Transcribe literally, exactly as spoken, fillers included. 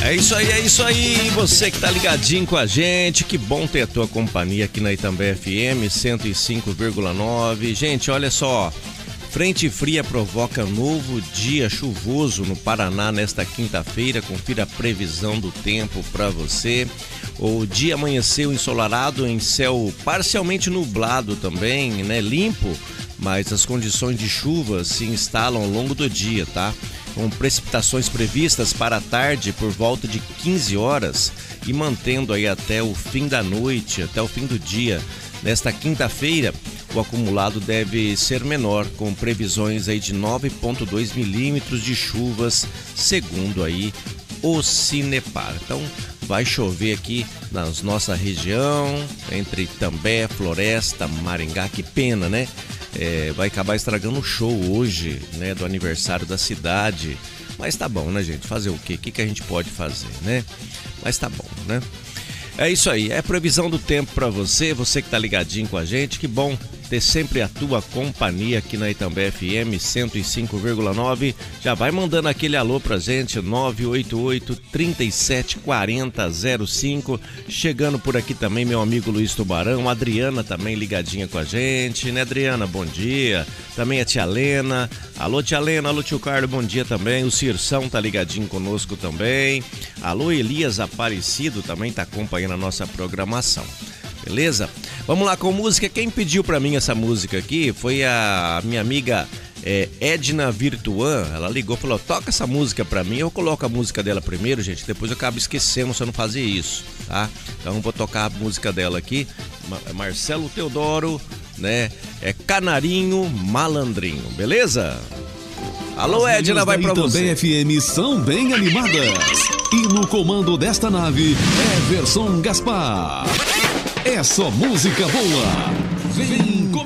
É isso aí, é isso aí, você que tá ligadinho com a gente, que bom ter a tua companhia aqui na Itambé F M cento e cinco vírgula nove. Gente, olha só, frente fria provoca novo dia chuvoso no Paraná nesta quinta-feira. Confira a previsão do tempo para você. O dia amanheceu ensolarado em céu parcialmente nublado também, né, limpo, mas as condições de chuva se instalam ao longo do dia, tá? Com precipitações previstas para a tarde por volta de quinze horas e mantendo aí até o fim da noite, até o fim do dia. Nesta quinta-feira, o acumulado deve ser menor, com previsões aí de nove vírgula dois milímetros de chuvas, segundo aí o Cinepar. Então, vai chover aqui na nossa região, entre Itambé, Floresta, Maringá. Que pena, né? É, vai acabar estragando o show hoje, né, do aniversário da cidade. Mas tá bom, né, gente? Fazer o quê? O que, que a gente pode fazer, né? Mas tá bom, né? É isso aí, é previsão do tempo pra você, você que tá ligadinho com a gente. Que bom ter sempre a tua companhia aqui na Itambé F M cento e cinco vírgula nove. Já vai mandando aquele alô pra gente, nove oito oito, três sete quatro zero zero cinco. Chegando por aqui também meu amigo Luiz Tubarão, a Adriana também ligadinha com a gente, né, Adriana? Bom dia. Também a tia Lena. Alô, tia Lena, alô, tio Carlos, bom dia também. O Cirção tá ligadinho conosco também. Alô, Elias Aparecido também tá acompanhando a nossa programação. Beleza? Vamos lá com música. Quem pediu pra mim essa música aqui foi a minha amiga é, Edna Virtuan. Ela ligou e falou: toca essa música pra mim. Eu coloco a música dela primeiro, gente, depois eu acabo esquecendo se eu não fazer isso, tá? Então eu vou tocar a música dela aqui. Marcelo Teodoro, né? É Canarinho Malandrinho, beleza? Alô, Edna, vai pra você. Itambé F M são bem animadas. E no comando desta nave, Everson Gaspar. É só música boa. Vem comigo.